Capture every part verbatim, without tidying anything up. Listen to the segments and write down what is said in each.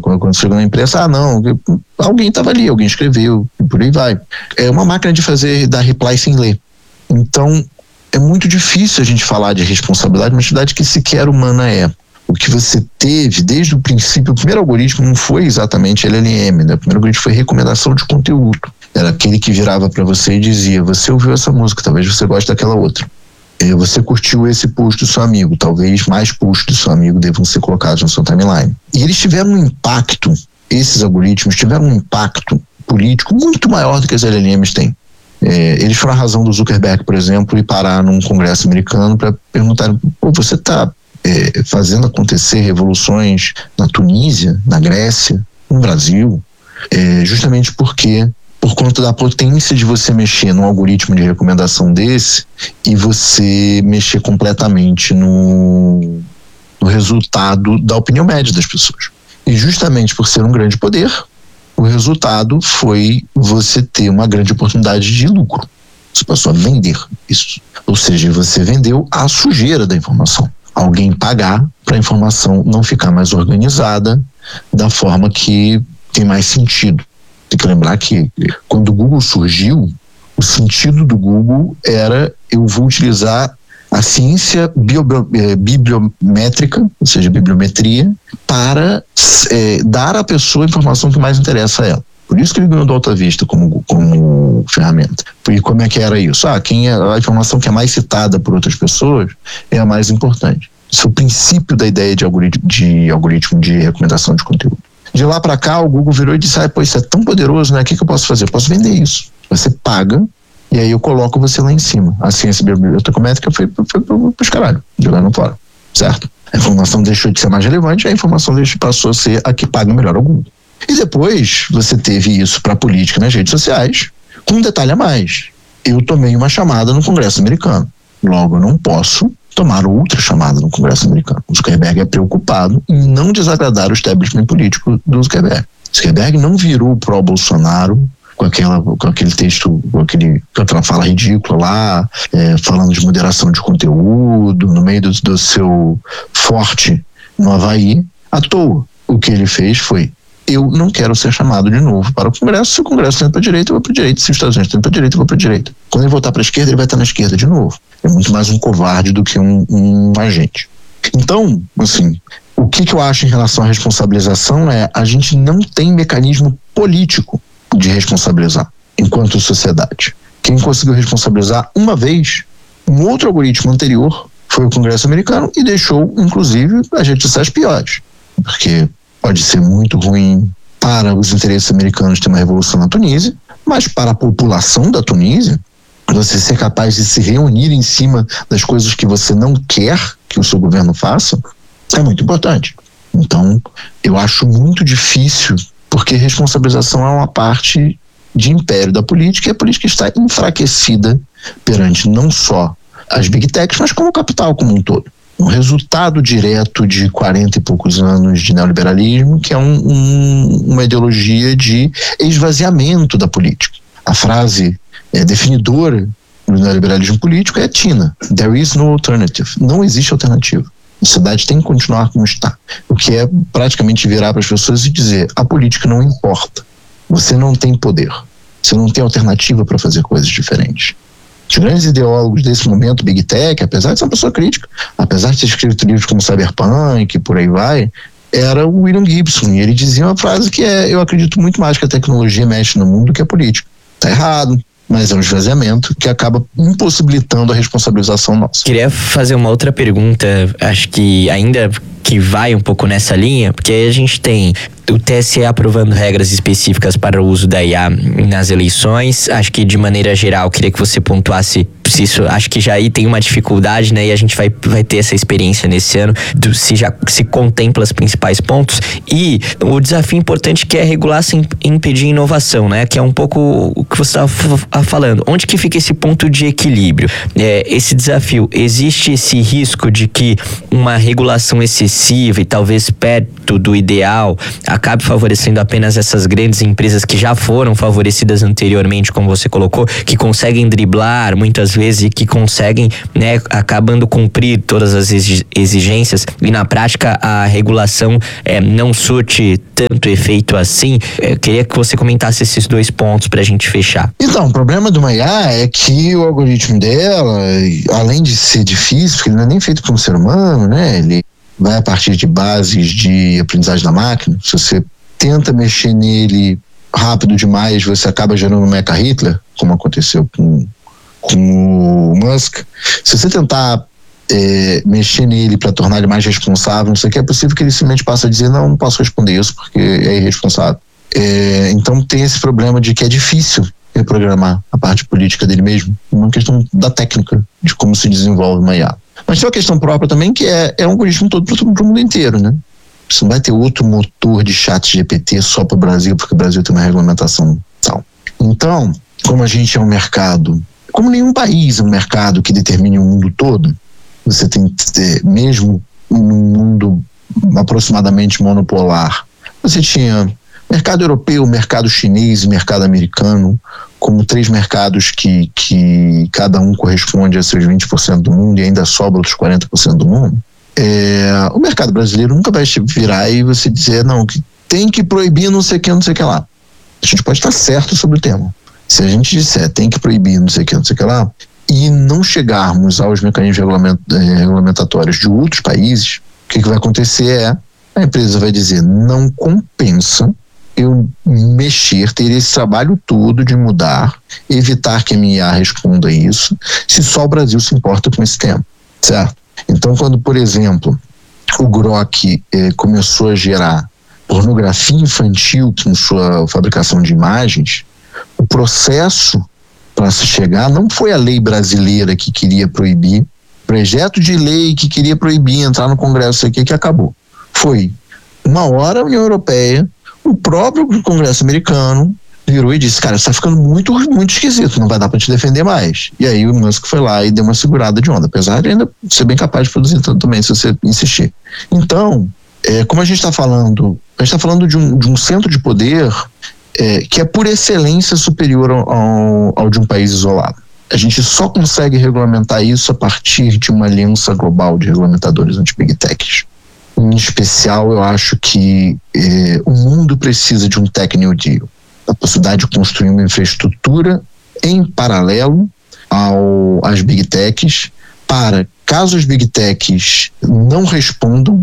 quando, quando chegou na imprensa, ah não, alguém estava ali, alguém escreveu, e por aí vai. É uma máquina de fazer, dar reply sem ler. Então, é muito difícil a gente falar de responsabilidade, uma atividade que sequer humana é. O que você teve desde o princípio, o primeiro algoritmo não foi exatamente L L M, né? O primeiro algoritmo foi recomendação de conteúdo. Era aquele que virava para você e dizia, você ouviu essa música, talvez você goste daquela outra. Você curtiu esse post do seu amigo, talvez mais posts do seu amigo devam ser colocados no seu timeline. E eles tiveram um impacto, esses algoritmos tiveram um impacto político muito maior do que as L L Ms têm. É, eles foram a razão do Zuckerberg, por exemplo, ir parar num congresso americano para perguntar, pô, você está é, fazendo acontecer revoluções na Tunísia, na Grécia, no Brasil, é, justamente porque por conta da potência de você mexer num algoritmo de recomendação desse e você mexer completamente no, no resultado da opinião média das pessoas. E justamente por ser um grande poder, o resultado foi você ter uma grande oportunidade de lucro. Você passou a vender isso. Ou seja, você vendeu a sujeira da informação. Alguém pagar para a informação não ficar mais organizada da forma que tem mais sentido. Tem que lembrar que quando o Google surgiu, o sentido do Google era eu vou utilizar a ciência bio, eh, bibliométrica, ou seja, bibliometria, para eh, dar à pessoa a informação que mais interessa a ela. Por isso que ele ganhou do Alta Vista como, como ferramenta. E como é que era isso? Ah, quem é, a informação que é mais citada por outras pessoas é a mais importante. Isso é o princípio da ideia de algoritmo de, algoritmo de recomendação de conteúdo. De lá para cá, o Google virou e disse, ah, pô, isso é tão poderoso, né? O que, que eu posso fazer? Eu posso vender isso. Você paga e aí eu coloco você lá em cima. A ciência bibliotecométrica foi, foi pros caralho, jogando fora, certo? A informação deixou de ser mais relevante, a informação passou a ser a que paga melhor ao Google. E depois você teve isso para política nas redes sociais, com um detalhe a mais. Eu tomei uma chamada no Congresso americano. Logo, eu não posso tomar outra chamada no Congresso americano. O Zuckerberg é preocupado em não desagradar o establishment político do Zuckerberg. O Zuckerberg não virou pró-Bolsonaro com, aquela, com aquele texto, com, aquele, com aquela fala ridícula lá, é, falando de moderação de conteúdo, no meio do, do seu forte no Havaí, à toa. O que ele fez foi, eu não quero ser chamado de novo para o Congresso. Se o Congresso tenta para a direita, eu vou para a direita. Se os Estados Unidos tentam para a direita, eu vou para a direita. Quando ele voltar para a esquerda, ele vai estar na esquerda de novo. É muito mais um covarde do que um, um agente. Então, assim, o que, que eu acho em relação à responsabilização é a gente não tem mecanismo político de responsabilizar enquanto sociedade. Quem conseguiu responsabilizar uma vez, um outro algoritmo anterior, foi o Congresso americano e deixou, inclusive, as redes sociais piores. Porque pode ser muito ruim para os interesses americanos ter uma revolução na Tunísia, mas para a população da Tunísia, você ser capaz de se reunir em cima das coisas que você não quer que o seu governo faça, é muito importante. Então, eu acho muito difícil, porque responsabilização é uma parte de império da política, e a política está enfraquecida perante não só as big techs, mas como o capital como um todo. Um resultado direto de quarenta e poucos anos de neoliberalismo, que é um, um, uma ideologia de esvaziamento da política. A frase é, definidora do neoliberalismo político é a Tina. There is no alternative. Não existe alternativa. A sociedade tem que continuar como está. O que é praticamente virar para as pessoas e dizer, a política não importa. Você não tem poder. Você não tem alternativa para fazer coisas diferentes. Os grandes ideólogos desse momento, Big Tech, apesar de ser uma pessoa crítica, apesar de ter escrito livros como Cyberpunk e por aí vai, era o William Gibson. E ele dizia uma frase que é, eu acredito muito mais que a tecnologia mexe no mundo do que a política. Está errado, mas é um esvaziamento que acaba impossibilitando a responsabilização nossa. Queria fazer uma outra pergunta, acho que ainda que vai um pouco nessa linha, porque aí a gente tem o T S E aprovando regras específicas para o uso da I A nas eleições. Acho que de maneira geral, queria que você pontuasse se isso, acho que já aí tem uma dificuldade, né? E a gente vai, vai ter essa experiência nesse ano, do, se já se contempla os principais pontos. E o desafio importante que é regular sem impedir inovação, né? Que é um pouco o que você estava falando. Onde que fica esse ponto de equilíbrio? É, esse desafio, existe esse risco de que uma regulação excessiva e talvez perto do ideal acabe favorecendo apenas essas grandes empresas que já foram favorecidas anteriormente, como você colocou, que conseguem driblar muitas vezes e que conseguem, né, acabando cumprir todas as exigências e na prática a regulação é, não surte tanto efeito assim. Eu queria que você comentasse esses dois pontos pra gente fechar. Então, o problema do I A é que o algoritmo dela, além de ser difícil, porque ele não é nem feito por um ser humano, né? Ele vai a partir de bases de aprendizagem da máquina. Se você tenta mexer nele rápido demais, você acaba gerando um mecha Hitler, como aconteceu com, com o Musk. Se você tentar é, mexer nele para tornar ele mais responsável, não sei o que, é possível que ele simplesmente passe a dizer, não, não posso responder isso porque é irresponsável. É, então tem esse problema de que é difícil reprogramar a parte política dele mesmo, uma questão da técnica, de como se desenvolve uma I A. Mas tem uma questão própria também, que é, é um algoritmo todo para o mundo inteiro, né? Você não vai ter outro motor de chat G P T só para o Brasil, porque o Brasil tem uma regulamentação tal. Então, como a gente é um mercado, como nenhum país é um mercado que determine o mundo todo, você tem que ter, mesmo num mundo aproximadamente monopolar, você tinha mercado europeu, mercado chinês e mercado americano, como três mercados que, que cada um corresponde a seus vinte por cento do mundo e ainda sobra outros quarenta por cento do mundo. É, o mercado brasileiro nunca vai virar e você dizer, não, que tem que proibir não sei o que, não sei o que lá. A gente pode estar certo sobre o tema. Se a gente disser tem que proibir não sei o que, não sei o que lá, e não chegarmos aos mecanismos regulament, regulamentatórios de outros países, o que, que vai acontecer é, a empresa vai dizer, não compensa eu mexer, ter esse trabalho todo de mudar, evitar que a minha I A responda a isso, se só o Brasil se importa com esse tema, certo? Então, quando, por exemplo, o Grok eh, começou a gerar pornografia infantil com sua fabricação de imagens, o processo para se chegar não foi a lei brasileira que queria proibir, projeto de lei que queria proibir, entrar no Congresso aqui, que acabou. Foi uma hora a União Europeia, o próprio Congresso americano virou e disse, cara, isso tá ficando muito, muito esquisito, não vai dar para te defender mais. E aí o Musk foi lá e deu uma segurada de onda, apesar de ainda ser bem capaz de produzir tanto também, se você insistir. Então, é, como a gente está falando, a gente está falando de um, de um centro de poder é, que é por excelência superior ao, ao de um país isolado. A gente só consegue regulamentar isso a partir de uma aliança global de regulamentadores anti-big techs. Em especial, eu acho que eh, o mundo precisa de um Tech New Deal, a possibilidade de construir uma infraestrutura em paralelo ao, às Big Techs, para, caso as Big Techs não respondam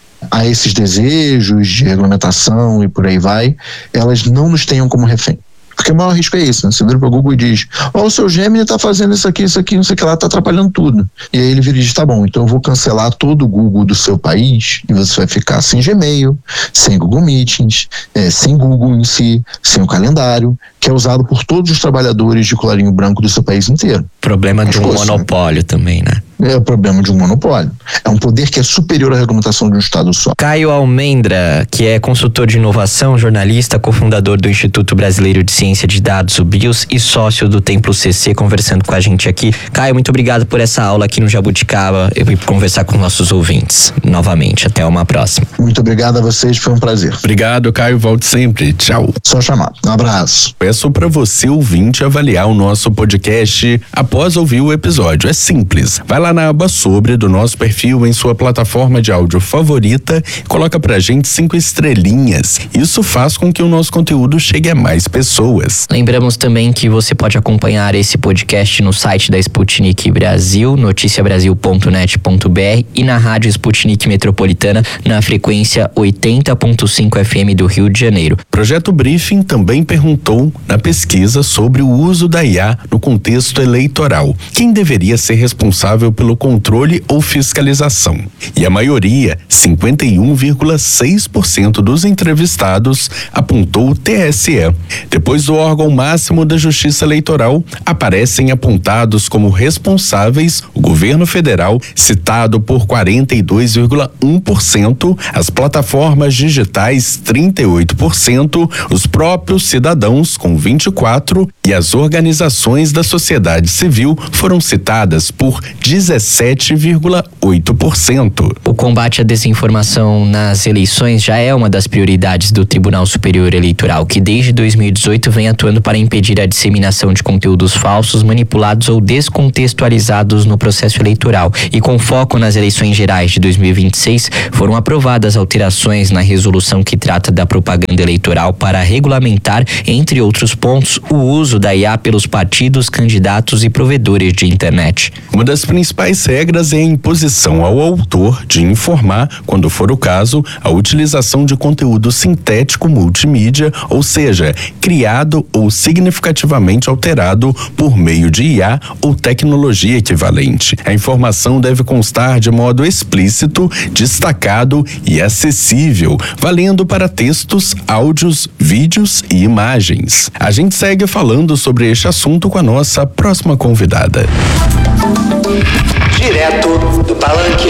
a esses desejos de regulamentação e por aí vai, elas não nos tenham como refém. Porque o maior risco é isso, né? Você vira para o Google e diz, ó, oh, o seu Gemini está fazendo isso aqui, isso aqui, não sei o que lá, está atrapalhando tudo. E aí ele vira e diz, tá bom, então eu vou cancelar todo o Google do seu país e você vai ficar sem Gmail, sem Google Meetings, é, sem Google em si, sem o calendário, que é usado por todos os trabalhadores de colarinho branco do seu país inteiro. Problema de um monopólio também, né? É o problema de um monopólio. É um poder que é superior à regulamentação de um Estado só. Caio Almendra, que é consultor de inovação, jornalista, cofundador do Instituto Brasileiro de Ciência de Dados, o BIOS, e sócio do Templo C C, conversando com a gente aqui. Caio, muito obrigado por essa aula aqui no Jabuticaba e por conversar com nossos ouvintes. Novamente, até uma próxima. Muito obrigado a vocês, foi um prazer. Obrigado, Caio, volte sempre. Tchau. Só chamar. Um abraço. Peço para você, ouvinte, avaliar o nosso podcast após ouvir o episódio. É simples. Vai lá na aba sobre do nosso perfil em sua plataforma de áudio favorita e coloca pra gente cinco estrelinhas. Isso faz com que o nosso conteúdo chegue a mais pessoas. Lembramos também que você pode acompanhar esse podcast no site da Sputnik Brasil, noticia brasil ponto net ponto b r, e na rádio Sputnik Metropolitana na frequência oitenta ponto cinco F M do Rio de Janeiro. Projeto Briefing também perguntou na pesquisa sobre o uso da I A no contexto eleitoral. Quem deveria ser responsável pelo controle ou fiscalização? E a maioria, cinquenta e um vírgula seis por cento dos entrevistados, apontou o T S E. Depois do órgão máximo da Justiça Eleitoral, aparecem apontados como responsáveis o governo federal, citado por quarenta e dois vírgula um por cento, as plataformas digitais trinta e oito por cento, os próprios cidadãos com vinte e quatro por cento e as organizações da sociedade civil civil foram citadas por dezessete vírgula oito por cento. O combate à desinformação nas eleições já é uma das prioridades do Tribunal Superior Eleitoral, que desde dois mil e dezoito vem atuando para impedir a disseminação de conteúdos falsos, manipulados ou descontextualizados no processo eleitoral. E com foco nas eleições gerais de dois mil e vinte e seis, foram aprovadas alterações na resolução que trata da propaganda eleitoral para regulamentar, entre outros pontos, o uso da I A pelos partidos, candidatos e provedores de internet. Uma das principais regras é a imposição ao autor de informar, quando for o caso, a utilização de conteúdo sintético multimídia, ou seja, criado ou significativamente alterado por meio de I A ou tecnologia equivalente. A informação deve constar de modo explícito, destacado e acessível, valendo para textos, áudios, vídeos e imagens. A gente segue falando sobre este assunto com a nossa próxima convidada. Direto do Palanque.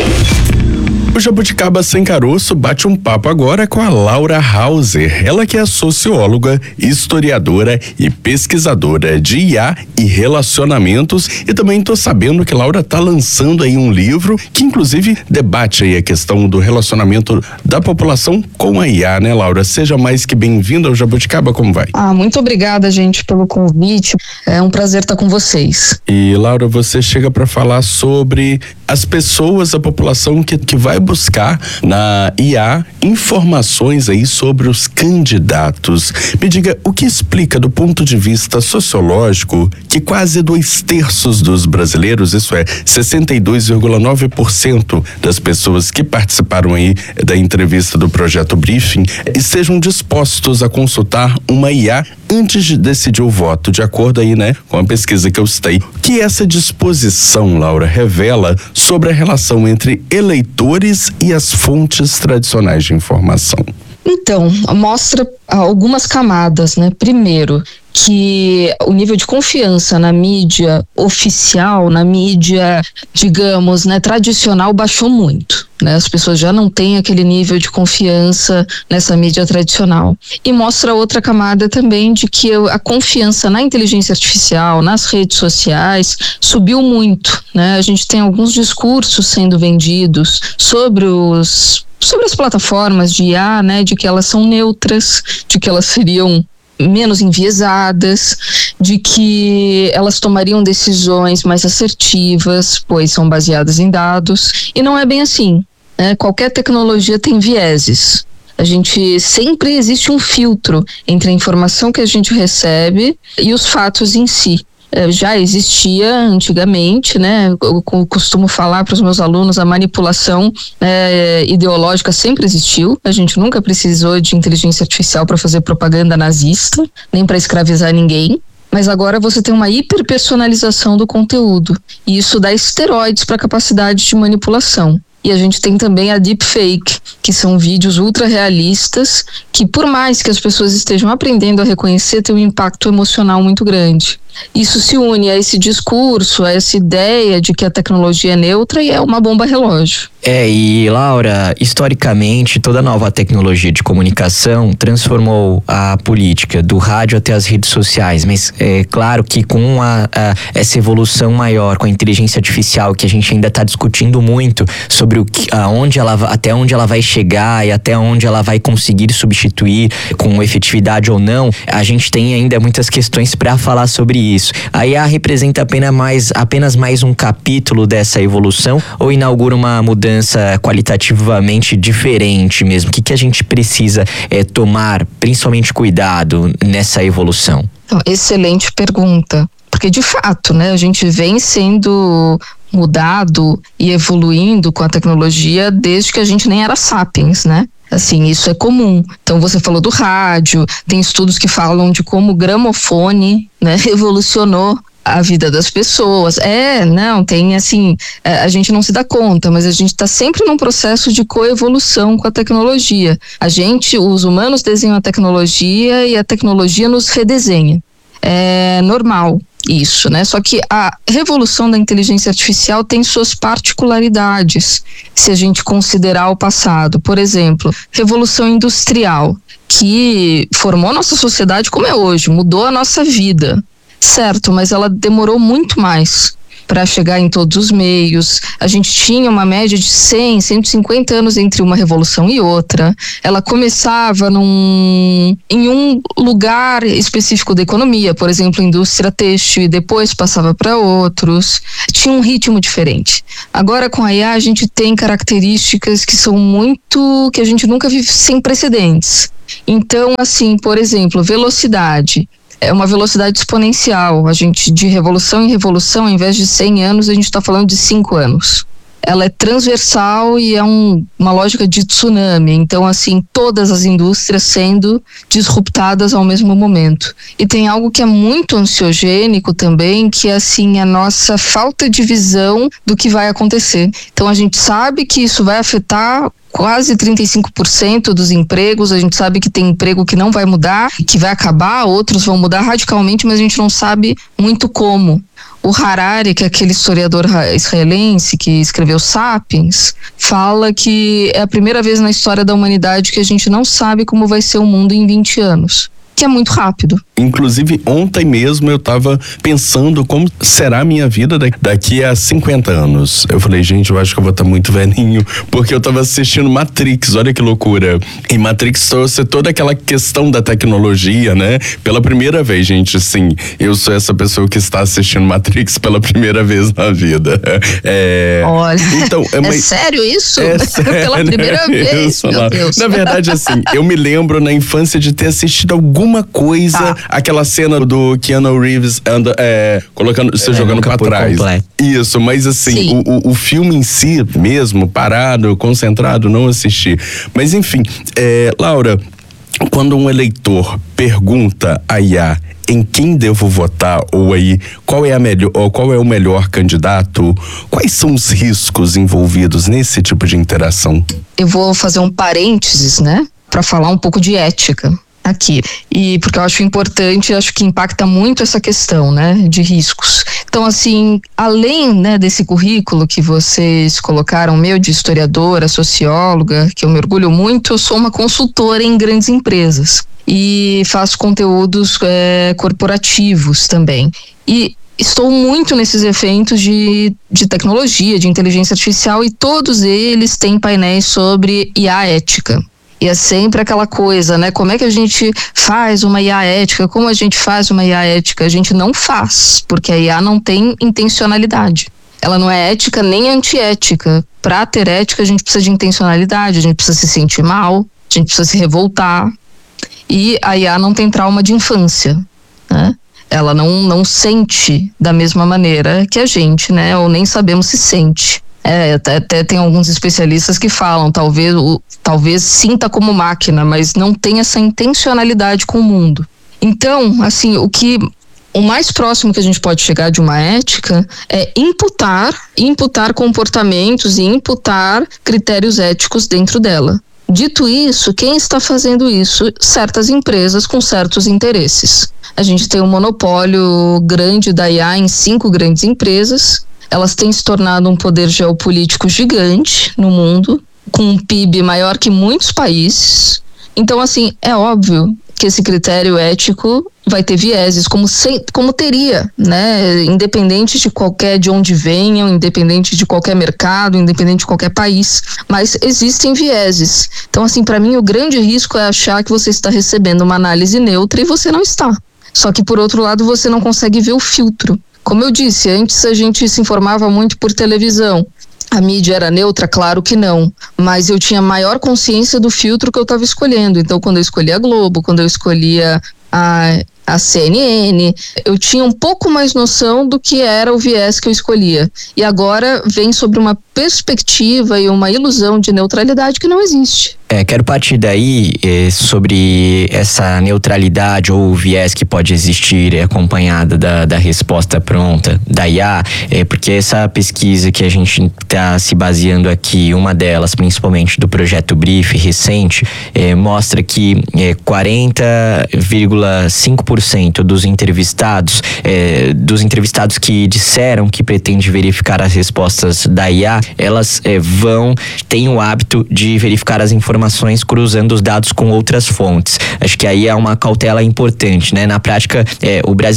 O Jabuticaba Sem Caroço bate um papo agora com a Laura Hauser, ela que é socióloga, historiadora e pesquisadora de I A e relacionamentos, e também tô sabendo que Laura tá lançando aí um livro que inclusive debate aí a questão do relacionamento da população com a I A, né, Laura? Seja mais que bem-vinda ao Jabuticaba, como vai? Ah, muito obrigada, gente, pelo convite, é um prazer estar com vocês. E Laura, você chega para falar sobre as pessoas, a população que, que vai buscar na I A informações aí sobre os candidatos. Me diga, o que explica do ponto de vista sociológico que quase dois terços dos brasileiros, isso é, sessenta e dois vírgula nove por cento das pessoas que participaram aí da entrevista do Projeto Briefing, estejam dispostos a consultar uma I A antes de decidir o voto, de acordo aí, né, com a pesquisa que eu citei. O que essa disposição, Laura, revela sobre a relação entre eleitores e as fontes tradicionais de informação? Então, mostra algumas camadas, né? Primeiro, que o nível de confiança na mídia oficial, na mídia, digamos, né, tradicional, baixou muito, né? As pessoas já não têm aquele nível de confiança nessa mídia tradicional. E mostra outra camada também de que a confiança na inteligência artificial, nas redes sociais, subiu muito, né? A gente tem alguns discursos sendo vendidos sobre os sobre as plataformas de I A, né, de que elas são neutras, de que elas seriam menos enviesadas, de que elas tomariam decisões mais assertivas, pois são baseadas em dados, e não é bem assim, né? Qualquer tecnologia tem vieses. A gente sempre existe um filtro entre a informação que a gente recebe e os fatos em si. Já existia antigamente, né? Eu costumo falar para os meus alunos, a manipulação é, ideológica sempre existiu. A gente nunca precisou de inteligência artificial para fazer propaganda nazista, nem para escravizar ninguém. Mas agora você tem uma hiperpersonalização do conteúdo. E isso dá esteroides para a capacidade de manipulação. E a gente tem também a deepfake, que são vídeos ultra realistas, que por mais que as pessoas estejam aprendendo a reconhecer, tem um impacto emocional muito grande. Isso se une a esse discurso, a essa ideia de que a tecnologia é neutra e é uma bomba relógio. É, e Laura, historicamente, toda nova tecnologia de comunicação transformou a política do rádio até as redes sociais, mas é claro que com a, a, essa evolução maior, com a inteligência artificial, que a gente ainda está discutindo muito sobre o que, aonde ela, até onde ela vai chegar e até onde ela vai conseguir substituir com efetividade ou não, a gente tem ainda muitas questões para falar sobre isso. A I A representa apenas mais, apenas mais um capítulo dessa evolução ou inaugura uma mudança qualitativamente diferente mesmo? O que, que a gente precisa é, tomar principalmente cuidado nessa evolução? Então, excelente pergunta, porque de fato, né, a gente vem sendo mudado e evoluindo com a tecnologia desde que a gente nem era sapiens, né? Assim, isso é comum. Então você falou do rádio, tem estudos que falam de como o gramofone, né, revolucionou a vida das pessoas. É, não, tem assim, a gente não se dá conta, mas a gente está sempre num processo de coevolução com a tecnologia. A gente, os humanos desenham a tecnologia e a tecnologia nos redesenha. É normal isso, né? Só que a revolução da inteligência artificial tem suas particularidades, se a gente considerar o passado. Por exemplo, revolução industrial, que formou a nossa sociedade como é hoje, mudou a nossa vida. certo, mas ela demorou muito mais para chegar em todos os meios. A gente tinha uma média de cem, cento e cinquenta anos entre uma revolução e outra. Ela começava num, em um lugar específico da economia, por exemplo, indústria têxtil, e depois passava para outros. Tinha um ritmo diferente. Agora, com a I A, a gente tem características que são muito... que a gente nunca vive, sem precedentes. Então, assim, por exemplo, velocidade. É uma velocidade exponencial. A gente, de revolução em revolução, ao invés de cem anos, a gente está falando de cinco anos. Ela é transversal e é um, uma lógica de tsunami. Então, assim, todas as indústrias sendo disruptadas ao mesmo momento. E tem algo que é muito ansiogênico também, que é, assim, a nossa falta de visão do que vai acontecer. Então, a gente sabe que isso vai afetar quase trinta e cinco por cento dos empregos. A gente sabe que tem emprego que não vai mudar, que vai acabar, outros vão mudar radicalmente, mas a gente não sabe muito como. O Harari, que é aquele historiador israelense que escreveu Sapiens, fala que é a primeira vez na história da humanidade que a gente não sabe como vai ser o mundo em vinte anos. Que é muito rápido. Inclusive, ontem mesmo eu tava pensando como será a minha vida daqui a cinquenta anos. Eu falei, gente, eu acho que eu vou estar muito velhinho, porque eu tava assistindo Matrix, olha que loucura. E Matrix trouxe toda aquela questão da tecnologia, né? Pela primeira vez, gente, sim, eu sou essa pessoa que está assistindo Matrix pela primeira vez na vida. É... Olha, então, é, uma... é sério isso? É sério, pela primeira vez, isso, meu Deus. Na verdade, assim, eu me lembro na infância de ter assistido algum Uma coisa, tá. Aquela cena do Keanu Reeves anda, é, colocando, se é, jogando pra trás. Completo. Isso, mas assim, o, o, o filme em si mesmo, parado, concentrado, não assisti. Mas enfim, é, Laura, quando um eleitor pergunta a I A em quem devo votar, ou aí qual é a melhor, ou qual é o melhor candidato, quais são os riscos envolvidos nesse tipo de interação? Eu vou fazer um parênteses, né, para falar um pouco de ética aqui, e porque eu acho importante, acho que impacta muito essa questão, né, de riscos. Então, assim, além, né, desse currículo que vocês colocaram, meu, de historiadora, socióloga, que eu me orgulho muito, eu sou uma consultora em grandes empresas e faço conteúdos é, corporativos também. E estou muito nesses eventos de, de tecnologia, de inteligência artificial, e todos eles têm painéis sobre I A ética. E é sempre aquela coisa, né? Como é que a gente faz uma I A ética? Como a gente faz uma I A ética? A gente não faz, porque a I A não tem intencionalidade. Ela não é ética nem antiética. Para ter ética, a gente precisa de intencionalidade, a gente precisa se sentir mal, a gente precisa se revoltar. E a I A não tem trauma de infância, né? Ela não, não sente da mesma maneira que a gente, né? Ou nem sabemos se sente. É, até, até tem alguns especialistas que falam, talvez, o, talvez sinta como máquina, mas não tem essa intencionalidade com o mundo. Então, assim, o que o mais próximo que a gente pode chegar de uma ética é imputar, imputar comportamentos e imputar critérios éticos dentro dela. Dito isso, quem está fazendo isso? Certas empresas com certos interesses. A gente tem um monopólio grande da I A em cinco grandes empresas. Elas têm se tornado um poder geopolítico gigante no mundo, com um P I B maior que muitos países. Então, assim, é óbvio que esse critério ético vai ter vieses, como, se, como teria, né? Independente de qualquer, de onde venham, independente de qualquer mercado, independente de qualquer país, mas existem vieses. Então, assim, para mim o grande risco é achar que você está recebendo uma análise neutra e você não está. Só que, por outro lado, você não consegue ver o filtro. Como eu disse, antes a gente se informava muito por televisão. A mídia era neutra? Claro que não. Mas eu tinha maior consciência do filtro que eu estava escolhendo. Então, quando eu escolhia a Globo, quando eu escolhia a, a C N N, eu tinha um pouco mais noção do que era o viés que eu escolhia. E agora vem sobre uma perspectiva e uma ilusão de neutralidade que não existe. É, quero partir daí é, sobre essa neutralidade ou viés que pode existir é, acompanhada da, da resposta pronta da I A, é, porque essa pesquisa que a gente está se baseando aqui, uma delas principalmente do projeto Brief recente, é, mostra que é, quarenta vírgula cinco por cento dos entrevistados, é, dos entrevistados que disseram que pretende verificar as respostas da I A, elas é, vão, têm o hábito de verificar as informações informações cruzando os dados com outras fontes. Acho que aí é uma cautela importante, né? Na prática, é, o brasileiro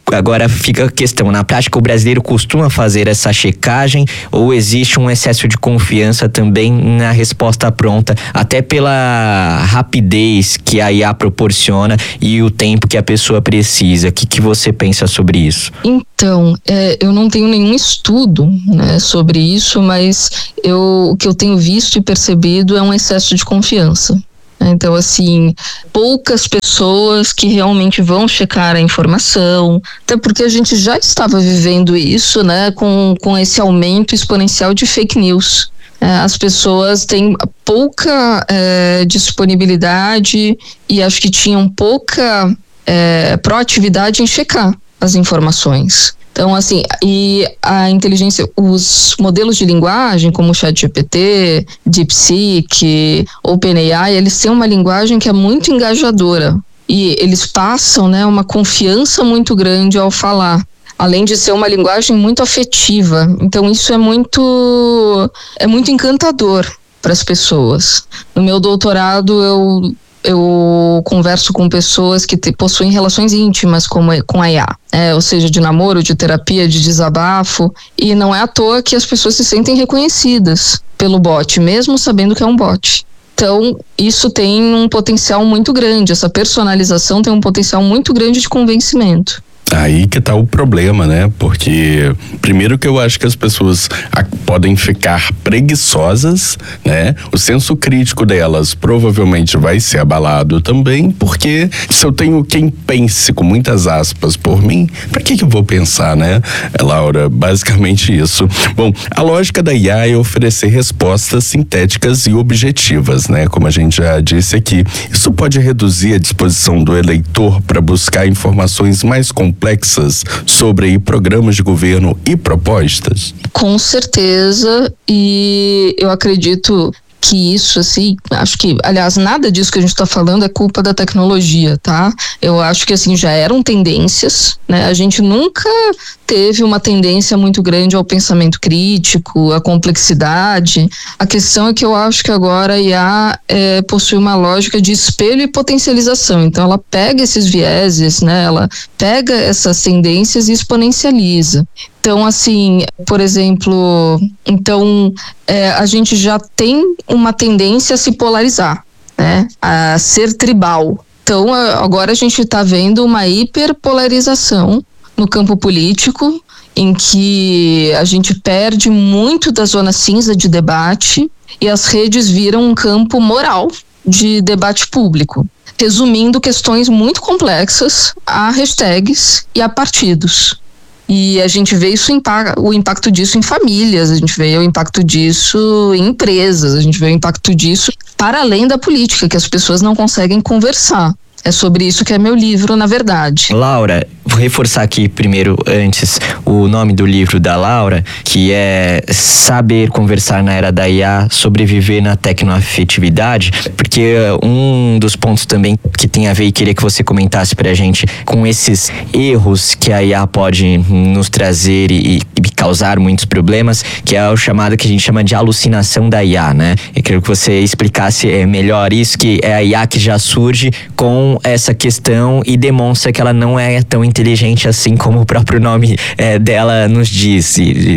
agora fica a questão, na prática o brasileiro costuma fazer essa checagem ou existe um excesso de confiança também na resposta pronta, até pela rapidez que a I A proporciona e o tempo que a pessoa precisa? O que, que você pensa sobre isso? Então, é, eu não tenho nenhum estudo, né, sobre isso, mas eu, o que eu tenho visto e percebido é um excesso de confiança. Então, assim, poucas pessoas que realmente vão checar a informação, até porque a gente já estava vivendo isso, né, com, com esse aumento exponencial de fake news. É, as pessoas têm pouca é, disponibilidade e acho que tinham pouca é, proatividade em checar as informações. Então, assim, e a inteligência, os modelos de linguagem, como o ChatGPT, DeepSeek, OpenAI, eles têm uma linguagem que é muito engajadora e eles passam, né, uma confiança muito grande ao falar, além de ser uma linguagem muito afetiva. Então, isso é muito, é muito encantador para as pessoas. No meu doutorado, eu eu converso com pessoas que te, possuem relações íntimas com, com a I A, é, ou seja, de namoro, de terapia, de desabafo, e não é à toa que as pessoas se sentem reconhecidas pelo bot, mesmo sabendo que é um bot. Então, isso tem um potencial muito grande, essa personalização tem um potencial muito grande de convencimento. Aí que tá o problema, né? Porque primeiro que eu acho que as pessoas a, podem ficar preguiçosas, né? O senso crítico delas provavelmente vai ser abalado também, porque se eu tenho quem pense com muitas aspas por mim, pra que que eu vou pensar, né? É, Laura, basicamente isso. Bom, a lógica da I A é oferecer respostas sintéticas e objetivas, né? Como a gente já disse aqui. Isso pode reduzir a disposição do eleitor para buscar informações mais complexas complexas sobre aí, programas de governo e propostas? Com certeza, e eu acredito que isso, assim, acho que, aliás, nada disso que a gente está falando é culpa da tecnologia, tá? Eu acho que, assim, já eram tendências, né? A gente nunca teve uma tendência muito grande ao pensamento crítico, à complexidade. A questão é que eu acho que agora a I A é, possui uma lógica de espelho e potencialização. Então, ela pega esses vieses, né? Ela pega essas tendências e exponencializa. Então, assim, por exemplo, então é, a gente já tem uma tendência a se polarizar, né? A ser tribal. Então, agora a gente está vendo uma hiperpolarização no campo político, em que a gente perde muito da zona cinza de debate e as redes viram um campo moral de debate público, resumindo questões muito complexas a hashtags e a partidos. E a gente vê isso, o impacto disso em famílias, a gente vê o impacto disso em empresas, a gente vê o impacto disso para além da política, que as pessoas não conseguem conversar. É sobre isso que é meu livro, na verdade. Laura, vou reforçar aqui primeiro, antes, o nome do livro da Laura, que é Saber Conversar na Era da I A, Sobreviver na Tecnoafetividade, porque um dos pontos também que tem a ver, e queria que você comentasse pra gente, com esses erros que a I A pode nos trazer e, e causar muitos problemas, que é o chamado que a gente chama de alucinação da I A, né? Eu queria que você explicasse melhor isso, que é a I A que já surge com essa questão e demonstra que ela não é tão inteligente assim como o próprio nome é, dela nos diz.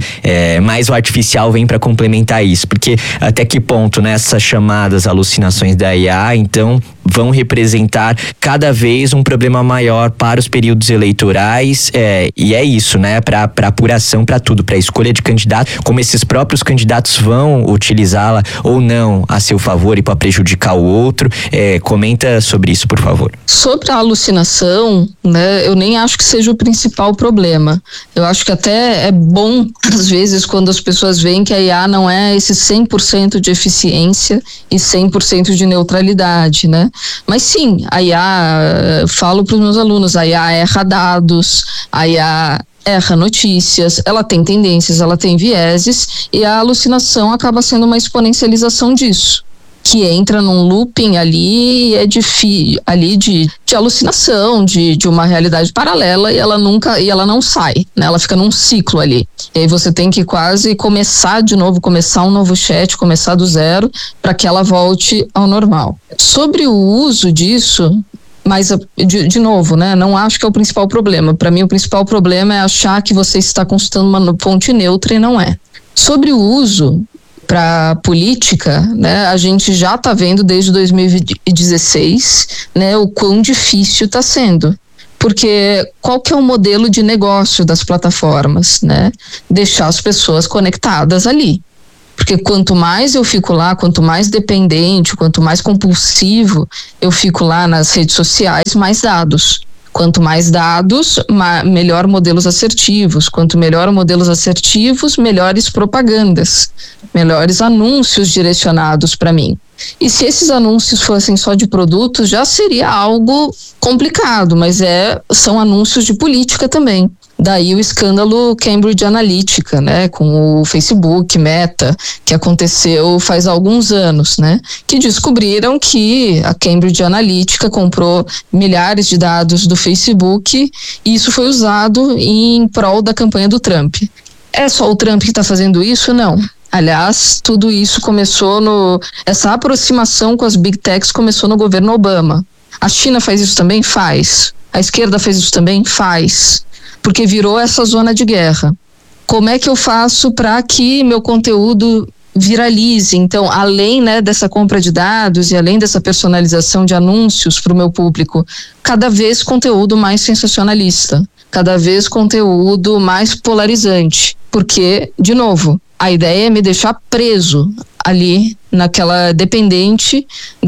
É, mas o artificial vem para complementar isso, porque até que ponto nessas chamadas alucinações da I A, então, vão representar cada vez um problema maior para os períodos eleitorais, é, e é isso, né? Para apuração, para tudo, para escolha de candidato, como esses próprios candidatos vão utilizá-la ou não a seu favor e para prejudicar o outro. É, comenta sobre isso, por favor. Sobre a alucinação, né, eu nem acho que seja o principal problema. Eu acho que até é bom, às vezes, quando as pessoas veem que a I A não é esse cem por cento de eficiência e cem por cento de neutralidade, né? Mas sim, a I A, falo para os meus alunos, a I A erra dados, a I A erra notícias, ela tem tendências, ela tem vieses, e a alucinação acaba sendo uma exponencialização disso, que entra num looping ali, é de, fi, ali de, de alucinação, de, de uma realidade paralela, e ela nunca, e ela não sai, né? Ela fica num ciclo ali. E aí você tem que quase começar de novo, começar um novo chat, começar do zero, para que ela volte ao normal. Sobre o uso disso, Mas, de, de novo, né, não acho que é o principal problema. Para mim, o principal problema é achar que você está consultando uma fonte neutra e não é. Sobre o uso para política, né, a gente já está vendo desde dois mil e dezesseis, né, o quão difícil está sendo. Porque qual que é o modelo de negócio das plataformas, né? Deixar as pessoas conectadas ali. Porque quanto mais eu fico lá, quanto mais dependente, quanto mais compulsivo eu fico lá nas redes sociais, mais dados. Quanto mais dados, ma- melhor modelos assertivos. Quanto melhor modelos assertivos, melhores propagandas, melhores anúncios direcionados para mim. E se esses anúncios fossem só de produtos, já seria algo complicado, mas é, são anúncios de política também. Daí o escândalo Cambridge Analytica, né, com o Facebook, Meta, que aconteceu faz alguns anos, né, que descobriram que a Cambridge Analytica comprou milhares de dados do Facebook e isso foi usado em prol da campanha do Trump. É só o Trump que está fazendo isso? Não. Aliás, tudo isso começou no... Essa aproximação com as Big Techs começou no governo Obama. A China faz isso também? Faz. A esquerda fez isso também? Faz. Porque virou essa zona de guerra. Como é que eu faço para que meu conteúdo viralize? Então, além, né, dessa compra de dados e além dessa personalização de anúncios para o meu público, cada vez conteúdo mais sensacionalista, cada vez conteúdo mais polarizante. Porque, de novo, a ideia é me deixar preso ali naquela dependente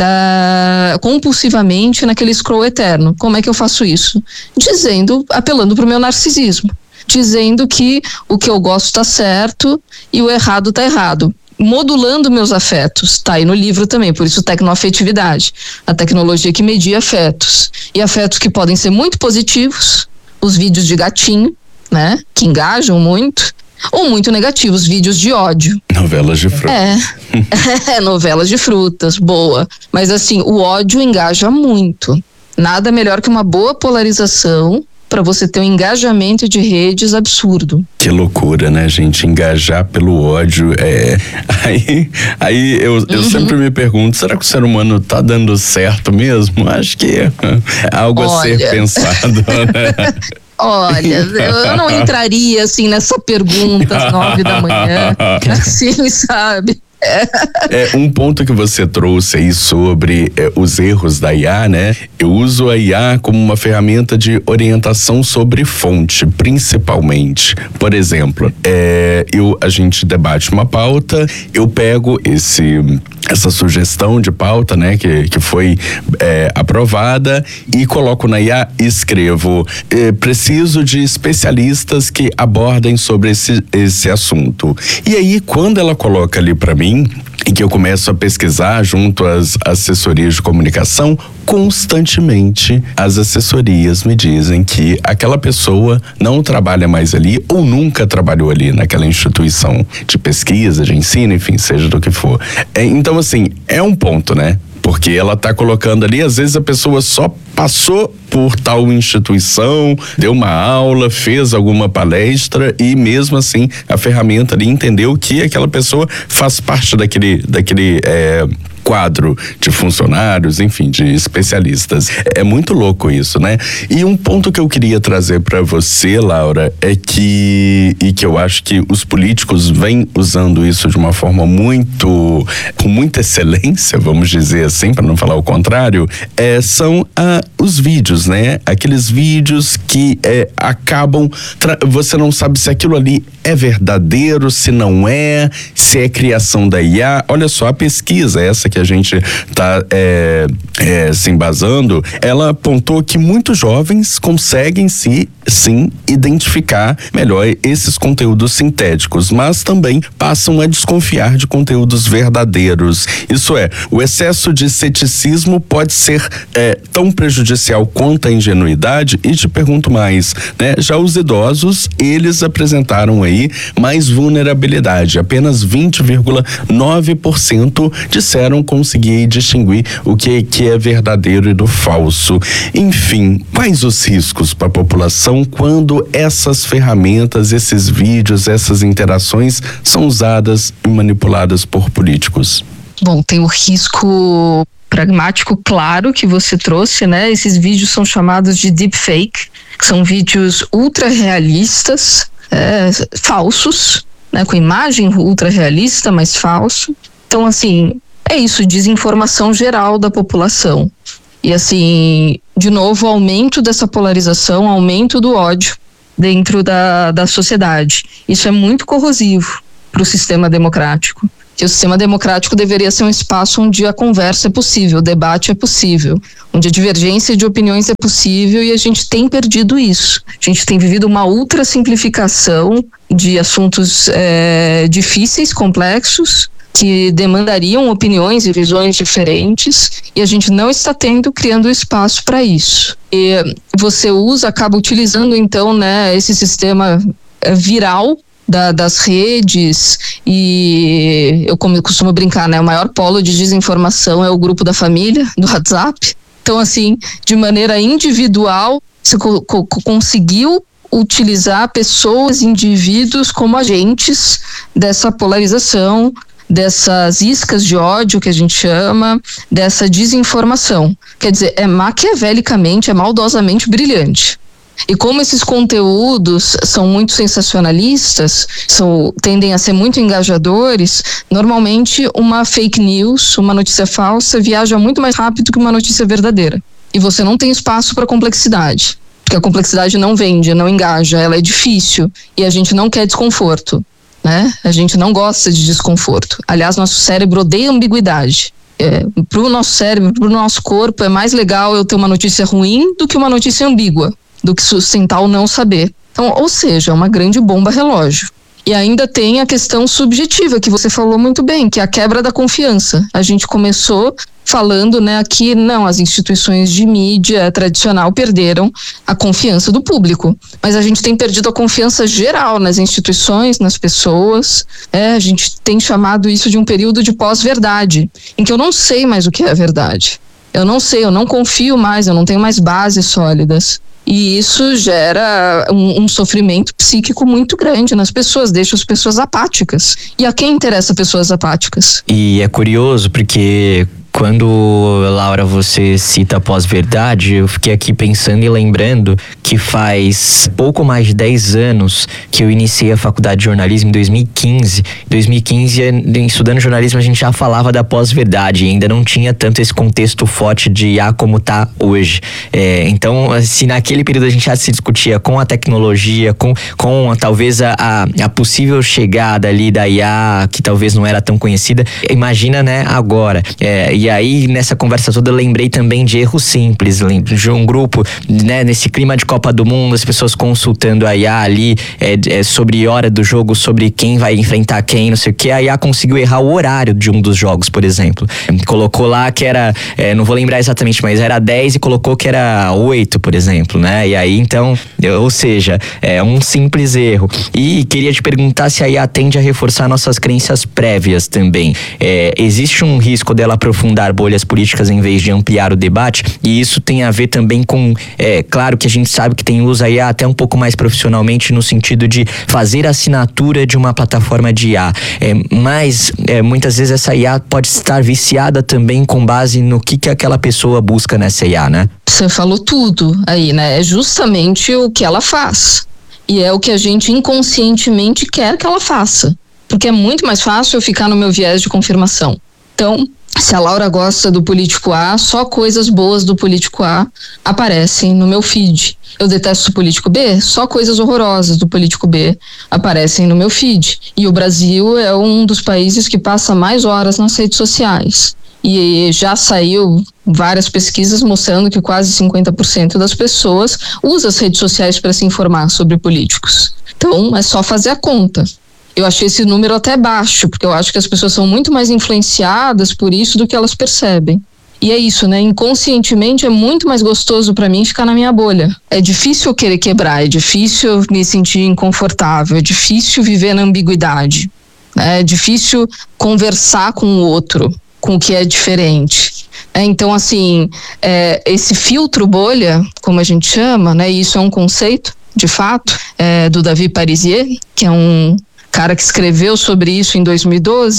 da compulsivamente naquele scroll eterno. Como é que eu faço isso? Dizendo, apelando pro meu narcisismo, dizendo que o que eu gosto tá certo e o errado tá errado. Modulando meus afetos, tá aí no livro também, por isso tecnoafetividade, a tecnologia que media afetos. E afetos que podem ser muito positivos, os vídeos de gatinho, né, que engajam muito, ou muito negativos, vídeos de ódio. Novelas de frutas. É, é, novelas de frutas, boa. Mas assim, o ódio engaja muito. Nada melhor que uma boa polarização para você ter um engajamento de redes absurdo. Que loucura, né, gente? Engajar pelo ódio. É... Aí, aí eu, eu uhum. sempre me pergunto, será que o ser humano tá dando certo mesmo? Acho que é algo Olha. a ser pensado, né? Olha, eu não entraria assim nessa pergunta às nove da manhã, assim, sabe? É, um ponto que você trouxe aí sobre é, os erros da I A, né? Eu uso a I A como uma ferramenta de orientação sobre fonte, principalmente. Por exemplo, é, eu, a gente debate uma pauta, eu pego esse, essa sugestão de pauta, né? Que, que foi é, aprovada e coloco na I A e escrevo, é, preciso de especialistas que abordem sobre esse, esse assunto. E aí, quando ela coloca ali para mim, em que eu começo a pesquisar junto às assessorias de comunicação, constantemente as assessorias me dizem que aquela pessoa não trabalha mais ali ou nunca trabalhou ali naquela instituição de pesquisa, de ensino, enfim, seja do que for. É, então, assim, é um ponto, né? Porque ela tá colocando ali, às vezes a pessoa só passou por tal instituição, deu uma aula, fez alguma palestra e mesmo assim a ferramenta ali entendeu que aquela pessoa faz parte daquele, daquele é, quadro de funcionários, enfim, de especialistas. É muito louco isso, né? E um ponto que eu queria trazer para você, Laura, é que, e que eu acho que os políticos vêm usando isso de uma forma muito, com muita excelência, vamos dizer assim, para não falar o contrário, é, são ah, os vídeos, né? Aqueles vídeos que é, acabam, tra- você não sabe se aquilo ali é verdadeiro, se não é, se é criação da I A. Olha só, a pesquisa, essa que a gente está é, é, se embasando, ela apontou que muitos jovens conseguem se, sim, identificar melhor esses conteúdos sintéticos, mas também passam a desconfiar de conteúdos verdadeiros. Isso é, o excesso de ceticismo pode ser é, tão prejudicial quanto a ingenuidade, e te pergunto mais, né? Já os idosos, eles apresentaram aí mais vulnerabilidade. Apenas vinte vírgula nove por cento disseram conseguir distinguir o que, que é verdadeiro e do falso. Enfim, quais os riscos para a população quando essas ferramentas, esses vídeos, essas interações são usadas e manipuladas por políticos? Bom, tem o risco pragmático claro que você trouxe, né? Esses vídeos são chamados de deepfake, que são vídeos ultra realistas, é, falsos, né? Com imagem ultra realista, mas falso. Então, assim, é isso, desinformação geral da população. E, assim, de novo, aumento dessa polarização, aumento do ódio dentro da, da sociedade. Isso é muito corrosivo para o sistema democrático. Que o sistema democrático deveria ser um espaço onde a conversa é possível, o debate é possível, onde a divergência de opiniões é possível, e a gente tem perdido isso. A gente tem vivido uma ultra simplificação de assuntos é, difíceis, complexos, que demandariam opiniões e visões diferentes, e a gente não está tendo, criando espaço para isso. E você usa, acaba utilizando então, né, esse sistema viral Da, das redes, e eu como eu costumo brincar, né, o maior polo de desinformação é o grupo da família, do WhatsApp. Então, assim, de maneira individual, você co- co- conseguiu utilizar pessoas, indivíduos como agentes dessa polarização, dessas iscas de ódio que a gente chama, dessa desinformação. Quer dizer, é maquiavelicamente, é maldosamente brilhante. E como esses conteúdos são muito sensacionalistas, são, tendem a ser muito engajadores, normalmente uma fake news, uma notícia falsa, viaja muito mais rápido que uma notícia verdadeira. E você não tem espaço para complexidade, porque a complexidade não vende, não engaja, ela é difícil, e a gente não quer desconforto, né? A gente não gosta de desconforto. Aliás, nosso cérebro odeia ambiguidade. É, para o nosso cérebro, para o nosso corpo, é mais legal eu ter uma notícia ruim do que uma notícia ambígua, do que sustentar o não saber. Então, ou seja, é uma grande bomba relógio. E ainda tem a questão subjetiva, que você falou muito bem, que é a quebra da confiança. A gente começou falando, né, aqui, não, as instituições de mídia tradicional perderam a confiança do público. Mas a gente tem perdido a confiança geral nas instituições, nas pessoas. É, a gente tem chamado isso de um período de pós-verdade, em que eu não sei mais o que é a verdade. Eu não sei, eu não confio mais, eu não tenho mais bases sólidas. E isso gera um, um sofrimento psíquico muito grande nas pessoas, deixa as pessoas apáticas. E a quem interessa pessoas apáticas? E é curioso porque quando, Laura, você cita pós-verdade, eu fiquei aqui pensando e lembrando que faz pouco mais de dez anos que eu iniciei a faculdade de jornalismo em dois mil e quinze. Em dois mil e quinze, estudando jornalismo, a gente já falava da pós-verdade e ainda não tinha tanto esse contexto forte de I A como tá hoje. É, então, se naquele período a gente já se discutia com a tecnologia, com, com talvez a, a, a possível chegada ali da I A, que talvez não era tão conhecida, imagina, né, agora. É, e aí, nessa conversa toda, eu lembrei também de erros simples, de um grupo, né, nesse clima de Copa do Mundo, as pessoas consultando a I A ali, é, é, sobre hora do jogo, sobre quem vai enfrentar quem, não sei o que. A I A conseguiu errar o horário de um dos jogos, por exemplo. Colocou lá que era, é, não vou lembrar exatamente, mas era dez e colocou que era oito, por exemplo, né? E aí, então, ou seja, é um simples erro. E queria te perguntar se a I A tende a reforçar nossas crenças prévias também. É, existe um risco dela aprofundar bolhas políticas em vez de ampliar o debate, e isso tem a ver também com, é, claro que a gente sabe que tem uso a I A até um pouco mais profissionalmente no sentido de fazer assinatura de uma plataforma de I A, é, mas é, muitas vezes essa I A pode estar viciada também com base no que, que aquela pessoa busca nessa I A, né? Você falou tudo aí, né? É justamente o que ela faz, e é o que a gente inconscientemente quer que ela faça, porque é muito mais fácil eu ficar no meu viés de confirmação. Então, se a Laura gosta do político A, só coisas boas do político A aparecem no meu feed. Eu detesto o político B, só coisas horrorosas do político B aparecem no meu feed. E o Brasil é um dos países que passa mais horas nas redes sociais. E já saiu várias pesquisas mostrando que quase cinquenta por cento das pessoas usam as redes sociais para se informar sobre políticos. Então, é só fazer a conta. Eu achei esse número até baixo, porque eu acho que as pessoas são muito mais influenciadas por isso do que elas percebem. E é isso, né? Inconscientemente é muito mais gostoso para mim ficar na minha bolha. É difícil eu querer quebrar, é difícil eu me sentir inconfortável, é difícil viver na ambiguidade, né? É difícil conversar com o outro, com o que é diferente. É, então, assim, é, esse filtro bolha, como a gente chama, né? Isso é um conceito, de fato, é, do Davi Parisier, que é um cara que escreveu sobre isso em dois mil e doze,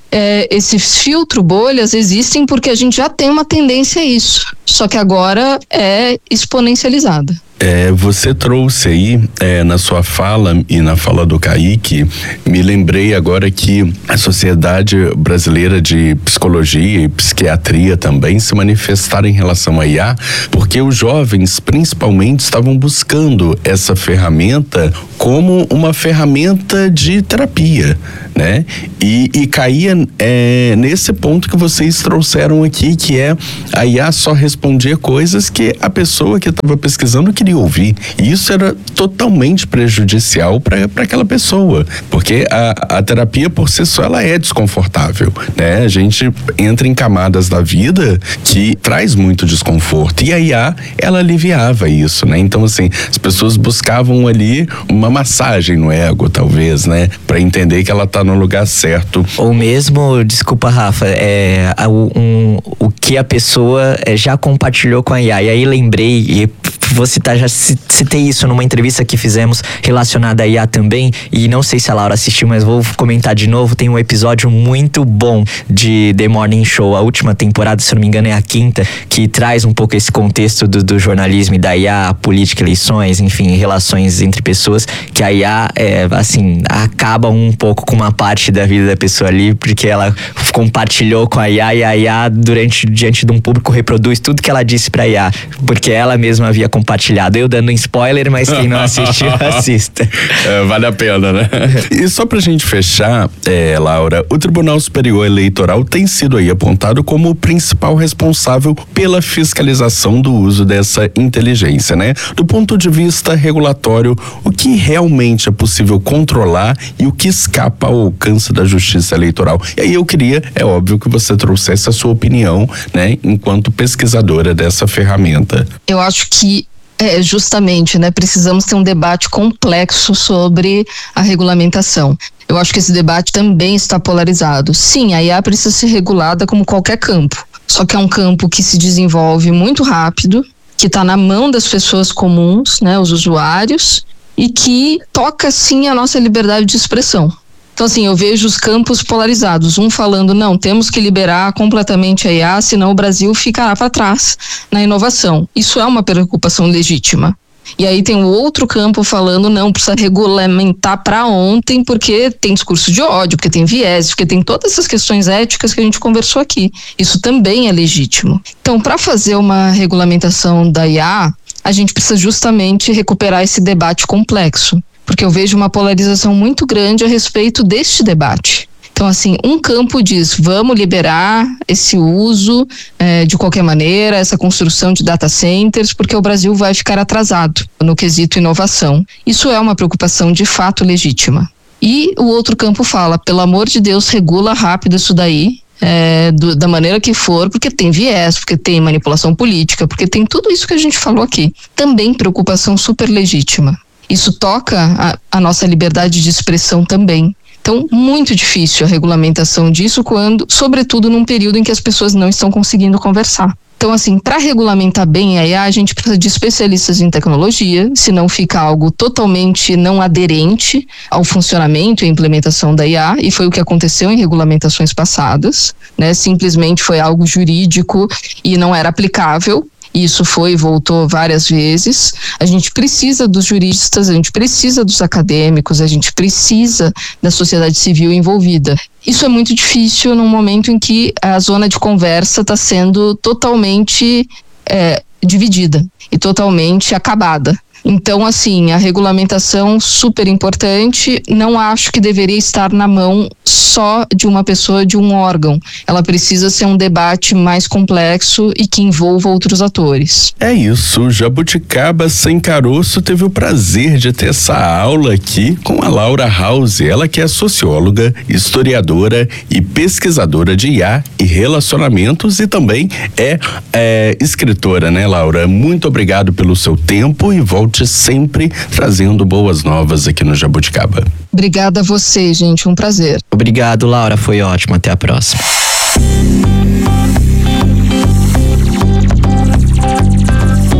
é, esses filtro bolhas existem porque a gente já tem uma tendência a isso, só que agora é exponencializada. É, você trouxe aí é, na sua fala e na fala do Kaique, me lembrei agora que a Sociedade Brasileira de Psicologia e Psiquiatria também se manifestaram em relação à I A, porque os jovens principalmente estavam buscando essa ferramenta como uma ferramenta de terapia, né? E, e caía é, nesse ponto que vocês trouxeram aqui, que é a I A só respondia coisas que a pessoa que estava pesquisando queria ouvir. E isso era totalmente prejudicial para aquela pessoa, porque a, a terapia por si só ela é desconfortável, né? A gente entra em camadas da vida que traz muito desconforto, e a I A ela aliviava isso, né? Então assim, as pessoas buscavam ali uma massagem no ego, talvez, né? Para entender que ela tá no lugar certo. Ou mesmo, desculpa, Rafa, é, um, o que a pessoa já compartilhou com a I A. E aí lembrei, e vou citar, já citei isso numa entrevista que fizemos relacionada à I A também, e não sei se a Laura assistiu, mas vou comentar de novo. Tem um episódio muito bom de The Morning Show, a última temporada, se não me engano é a quinta, que traz um pouco esse contexto do, do jornalismo e da I A, política, eleições, enfim, relações entre pessoas, que a I A, é, assim, acaba um pouco com uma parte da vida da pessoa ali, porque ela compartilhou com a I A, e a I A, durante, diante de um público, reproduz tudo que ela disse pra I A, porque ela mesma havia compartilhado. Eu dando um spoiler, mas quem não assistiu, assista. É, vale a pena, né? E só pra gente fechar, é, Laura, o Tribunal Superior Eleitoral tem sido aí apontado como o principal responsável pela fiscalização do uso dessa inteligência, né? Do ponto de vista regulatório, o que realmente é possível controlar e o que escapa ao alcance da Justiça Eleitoral? E aí eu queria, é óbvio, que você trouxesse a sua opinião, né, enquanto pesquisadora dessa ferramenta. Eu acho que É, justamente, né? Precisamos ter um debate complexo sobre a regulamentação. Eu acho que esse debate também está polarizado. Sim, a I A precisa ser regulada como qualquer campo. Só que é um campo que se desenvolve muito rápido, que está na mão das pessoas comuns, né? Os usuários, e que toca sim a nossa liberdade de expressão. Então, assim, eu vejo os campos polarizados, um falando, não, temos que liberar completamente a I A, senão o Brasil ficará para trás na inovação. Isso é uma preocupação legítima. E aí tem o outro campo falando, não, precisa regulamentar para ontem, porque tem discurso de ódio, porque tem viés, porque tem todas essas questões éticas que a gente conversou aqui. Isso também é legítimo. Então, para fazer uma regulamentação da I A, a gente precisa justamente recuperar esse debate complexo, porque eu vejo uma polarização muito grande a respeito deste debate. Então, assim, um campo diz, vamos liberar esse uso é, de qualquer maneira, essa construção de data centers, porque o Brasil vai ficar atrasado no quesito inovação. Isso é uma preocupação de fato legítima. E o outro campo fala, pelo amor de Deus, regula rápido isso daí, É, do, da maneira que for, porque tem viés, porque tem manipulação política, porque tem tudo isso que a gente falou aqui. Também preocupação super legítima. Isso toca a, a nossa liberdade de expressão também. Então, muito difícil a regulamentação disso, quando, sobretudo num período em que as pessoas não estão conseguindo conversar. Então, assim, para regulamentar bem a I A, a gente precisa de especialistas em tecnologia, senão fica algo totalmente não aderente ao funcionamento e implementação da I A, e foi o que aconteceu em regulamentações passadas, né? Simplesmente foi algo jurídico e não era aplicável. Isso foi e voltou várias vezes. A gente precisa dos juristas, a gente precisa dos acadêmicos, a gente precisa da sociedade civil envolvida. Isso é muito difícil num momento em que a zona de conversa está sendo totalmente é, dividida e totalmente acabada. Então, assim, a regulamentação super importante, não acho que deveria estar na mão só de uma pessoa, de um órgão. Ela precisa ser um debate mais complexo e que envolva outros atores. É isso, Jabuticaba Sem Caroço teve o prazer de ter essa aula aqui com a Laura House, ela que é socióloga, historiadora e pesquisadora de I A e relacionamentos, e também é, é escritora, né, Laura? Muito obrigado pelo seu tempo e volte sempre trazendo boas novas aqui no Jabuticaba. Obrigada a você, gente, um prazer. Obrigado, Laura, foi ótimo, até a próxima.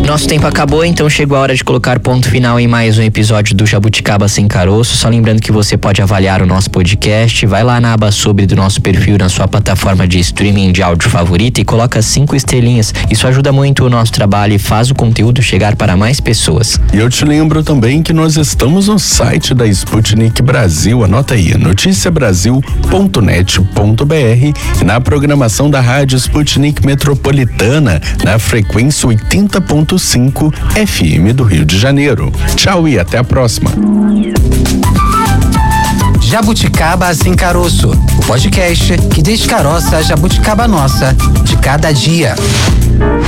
Nosso tempo acabou, então chegou a hora de colocar ponto final em mais um episódio do Jabuticaba Sem Caroço. Só lembrando que você pode avaliar o nosso podcast, vai lá na aba sobre do nosso perfil na sua plataforma de streaming de áudio favorita e coloca cinco estrelinhas. Isso ajuda muito o nosso trabalho e faz o conteúdo chegar para mais pessoas. E eu te lembro também que nós estamos no site da Sputnik Brasil, anota aí, notícia brasil ponto net ponto b r, e na programação da Rádio Sputnik Metropolitana, na frequência oitenta ponto cinco F M do Rio de Janeiro. Tchau e até a próxima. Jabuticaba Sem Caroço, o podcast que descaroça a jabuticaba nossa de cada dia.